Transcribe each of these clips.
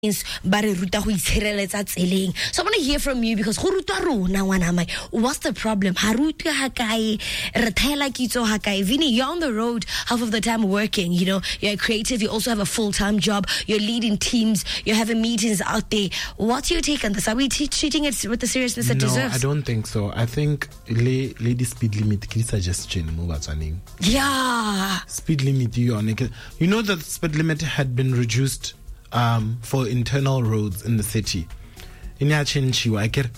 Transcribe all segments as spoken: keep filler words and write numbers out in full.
ba re ruta go itshireletsa tseleng. So I want to hear from you because go rutwa rona ngwana mai. What's the problem? Ha rutwa ha kae re thela kitso ha kae. Vini, you're on the road half of the time working, you know, you're creative, you also have a full-time job, you're leading teams, you're having meetings out there. What's your take on this? Are we t- treating it with the seriousness it no, deserves? No, I don't think so. I think le lady speed limit ke suggestion mo batsaneng. Yeah. Speed limit you on you know that speed limit had been reduced um for internal roads in the city. In ya change I get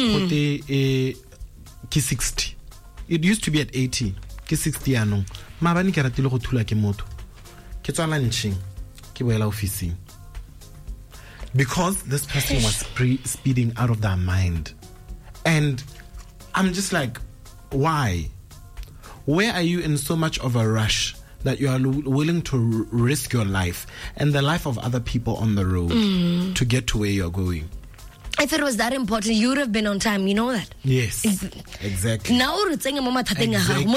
e ke sixty. It used to be at eighty. Ke sixty ano. Ma bani ke ratile go thula ke motho. Ke tsala ntshing. Ke boela officing. Because this person was pre- speeding out of their mind. And I'm just like, why? Where are you in so much of a rush that you are l- willing to r- risk your life and the life of other people on the road mm. to get to where you're going? If it was that important, you would have been on time. You know that? Yes. Exactly. Now exactly.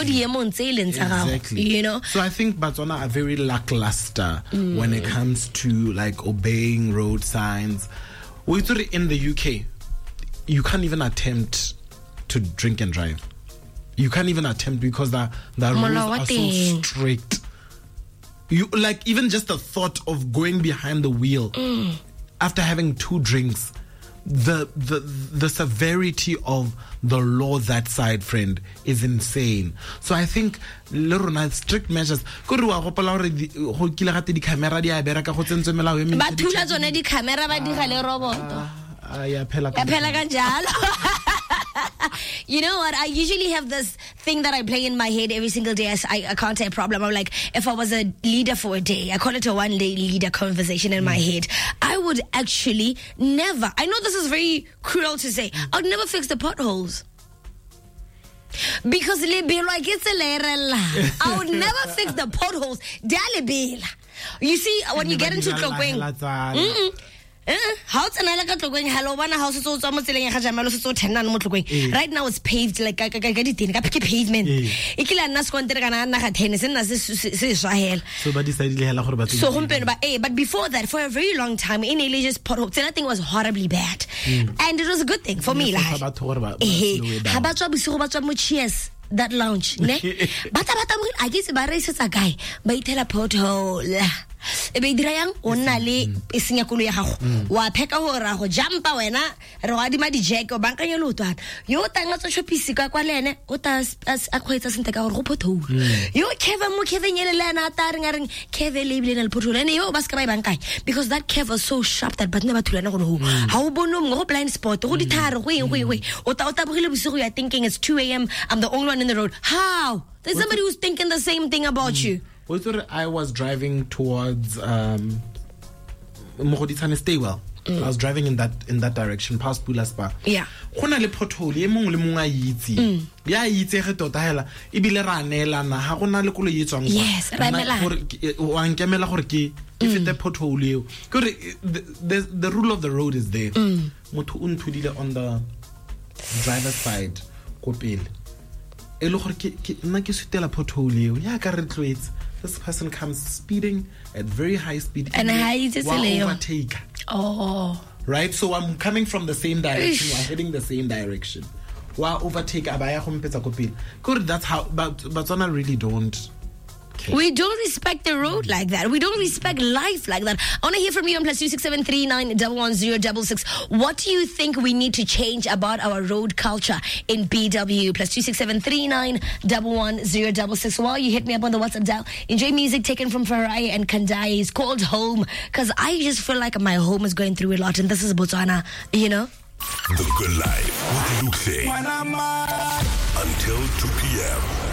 Exactly. You know? So I think Botswana are very lackluster mm. when it comes to like obeying road signs. In the U K, you can't even attempt to drink and drive. You can't even attempt because the, the rules are so strict. You like even just the thought of going behind the wheel mm. after having two drinks. The the the severity of the law that side, friend, is insane. So I think lorona strict measures. Go ru a gopola hore go kile gate di camera di a bereka go tsentswe melao e ba thula tsone di camera ba di gale roboto ya phela ya phela ka njalo. You know what? I usually have this thing that I play in my head every single day. I, I can't say a problem. I'm like, if I was a leader for a day, I call it a one-day leader conversation in mm. my head. I would actually never, I know this is very cruel to say, I would never fix the potholes. Because I would never fix the potholes. You see, when you get into Tlokweng, how it's another got going hello one house so almost telling Hajamalo so ten and motlowing. Right now it's paved like I get it a pavement. Ikila nas conterana had Hennison as this Sahel. So but decided so but eh, but before that, for a very long time in Elijah's potholes, nothing was horribly bad. Mm. And it was a good thing for me. Like cheers. That lounge, ne? But I guess ba race a guy, ba itela pothole. E be dira yang onna le e senya kolo ya gago wa pheka go ra go jumpa wena re wa di ma di jack o bankanya lotwana yo tanga tso shopisi ka kwa lene o ta a khwetsa sente ka go pothole yo keva mo kevenyele lena ta re ngaring keve lebile na le pothole ene yo ba ska ba bankanya because that keva was so sharp that but never thulana go no ha o bono mo go blind spot go di thare go eng go eng o ta o ta bogile bosigo you are thinking it's two a.m. I'm the only one in the road. How? There's somebody who's thinking the same thing about mm. you. I was driving towards um Mogoditsane Staywell. Mm. I was driving in that in that direction past Pula Spa. Yeah. Gona le pothole e mongwe le mongwe a itse. Ya itse ge tota hela e bile ra neelana ha gona le kolo ye tswang kwa. Yes, ra mela. Wa nkemela gore ke if the pothole eo. The the rule of the road is there. Motho o nthudile on the driver's side go pele. E le gore ke nna ke sutela pothole eo ya ka re tlwetse. This person comes speeding at very high speed and I just overtake. Oh, right. So I'm coming from the same direction. We're heading the same direction. Wa overtake abaya go mpetsa ko pele. Good. That's how. But Botswana really don't. Okay. We don't respect the road like that. We don't respect life like that. I want to hear from you on plus two six seven three nine double one zero double six. What do you think we need to change about our road culture in B W? Plus two six seven three nine double one zero double six. While you hit me up on the WhatsApp dial, enjoy music taken from Farai and Kandai. It's called Home because I just feel like my home is going through a lot, and this is Botswana. You know. The Good Life with Luke. Until two p.m.